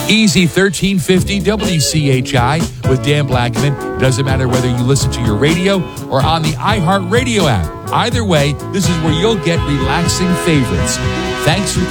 Easy 1350 WCHI with Dan Blackman. Doesn't matter whether you listen to your radio or on the iHeartRadio app. Either way, this is where you'll get relaxing favorites. Thanks for